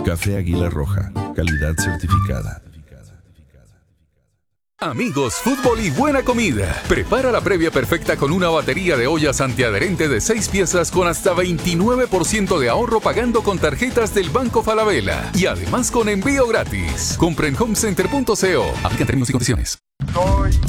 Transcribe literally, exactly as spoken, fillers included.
Café Águila Roja, calidad certificada. Amigos, fútbol y buena comida. Prepara la previa perfecta con una batería de ollas antiadherente de seis piezas con hasta veintinueve por ciento de ahorro pagando con tarjetas del Banco Falabella. Y además con envío gratis. Compra en homecenter punto co. Aplican términos y condiciones.